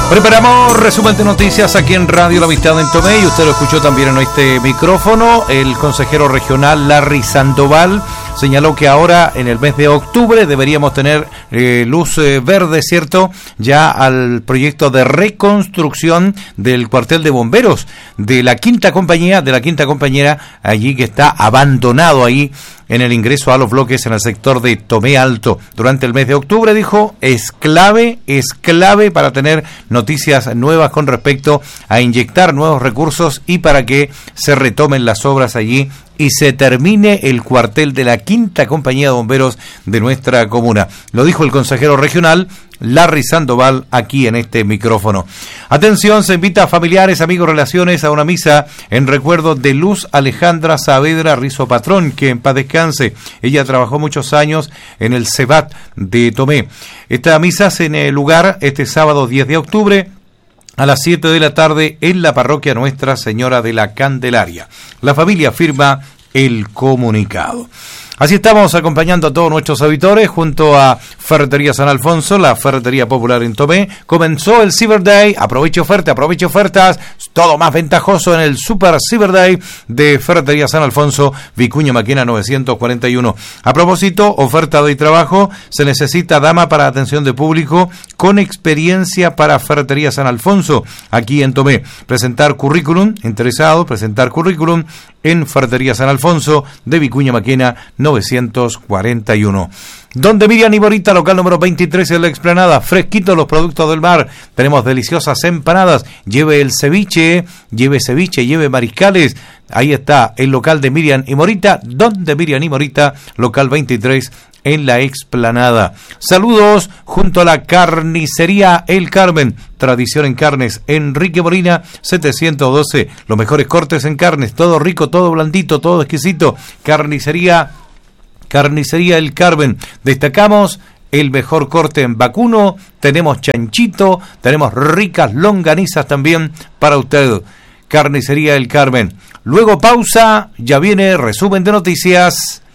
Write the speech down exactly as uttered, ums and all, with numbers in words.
Preparamos resumen de noticias aquí en Radio La Amistad en Tomé y usted lo escuchó también en este micrófono. El consejero regional Larry Sandoval señaló que ahora en el mes de octubre deberíamos tener eh, luz eh, verde, ¿cierto? Ya al proyecto de reconstrucción del cuartel de bomberos de la quinta compañía, de la quinta compañera allí que está abandonado ahí en el ingreso a los bloques en el sector de Tomé Alto. Durante el mes de octubre, dijo, es clave, es clave para tener noticias nuevas con respecto a inyectar nuevos recursos y para que se retomen las obras allí y se termine el cuartel de la quinta compañía de bomberos de nuestra comuna. Lo dijo el consejero regional Larry Sandoval aquí en este micrófono. Atención, se invita a familiares, amigos, relaciones a una misa en recuerdo de Luz Alejandra Saavedra Rizo Patrón, que en paz descanse. Ella trabajó muchos años en el CEBAT de Tomé. Esta misa se en el lugar este sábado diez de octubre a las siete de la tarde en la parroquia Nuestra Señora de la Candelaria. La familia firma el comunicado. Así estamos acompañando a todos nuestros auditores junto a Ferretería San Alfonso, la ferretería popular en Tomé. Comenzó el Cyber Day, aproveche oferta, aproveche ofertas, todo más ventajoso en el Super Cyber Day de Ferretería San Alfonso, Vicuña Maquena novecientos cuarenta y uno. A propósito, oferta de trabajo, se necesita dama para atención de público con experiencia para Ferretería San Alfonso, aquí en Tomé. Presentar currículum, interesado, presentar currículum en Ferretería San Alfonso de Vicuña Maquena novecientos cuarenta y uno. Donde Miriam y Morita, local número veintitrés en la Explanada, fresquitos los productos del mar, tenemos deliciosas empanadas, lleve el ceviche, lleve ceviche, lleve mariscales, ahí está el local de Miriam y Morita, Donde Miriam y Morita, local veintitrés en la Explanada. Saludos junto a la carnicería El Carmen, tradición en carnes, Enrique Molina setecientos doce, los mejores cortes en carnes, todo rico, todo blandito, todo exquisito, carnicería Carnicería El Carmen. Destacamos el mejor corte en vacuno, tenemos chanchito, tenemos ricas longanizas también para usted. Carnicería El Carmen. Luego pausa, ya viene resumen de noticias